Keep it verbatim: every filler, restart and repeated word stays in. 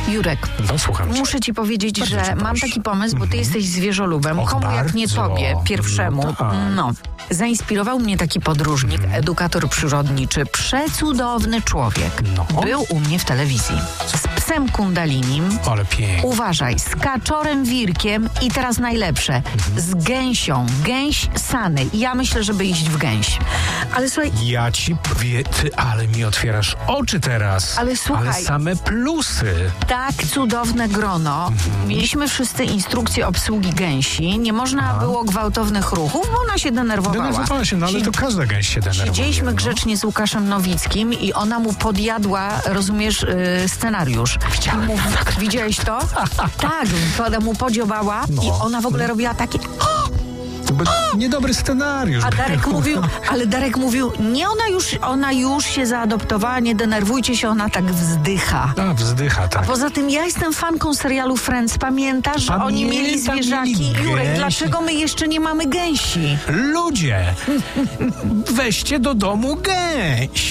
Jurek, No, słucham cię. muszę ci powiedzieć, Bardzo że cię mam proszę. taki pomysł, bo ty Mhm. jesteś zwierzolubem. Och, Komu jak nie bardzo. tobie, pierwszemu. No tak. No. Zainspirował mnie taki podróżnik, Mhm. edukator przyrodniczy, przecudowny człowiek. No. Był u mnie w telewizji. Z psem kundalinim. Ale pięknie. Uważaj, z kaczorem wirkiem i teraz najlepsze, Mhm. z gęsią, gęś sany. Ja myślę, żeby iść w gęś. Ale słuchaj, Ja ci powie, ty, ale mi otwierasz oczy teraz. Ale słuchaj. Ale same plusy. tak cudowne grono. Mhm. Mieliśmy wszyscy instrukcje obsługi gęsi. Nie można było gwałtownych ruchów, bo ona się denerwowała. Denerwowała się, no ale to każda gęś się denerwuje. Siedzieliśmy no. grzecznie z Łukaszem Nowickim i ona mu podjadła, rozumiesz, yy, scenariusz. Widziałem. I mu, widziałeś to? tak, ona mu podziobała No. i ona w ogóle robiła takie... To był niedobry scenariusz. A Darek mówił, ale Darek mówił, nie, ona już, ona już się zaadoptowała, nie denerwujcie się, ona tak wzdycha. A, wzdycha, tak. Poza tym ja jestem fanką serialu Friends. Pamiętasz, że oni mieli Pamiętam, zwierzaki? mieli Jurek, gęsi. dlaczego my jeszcze nie mamy gęsi? Ludzie, weźcie do domu gęś.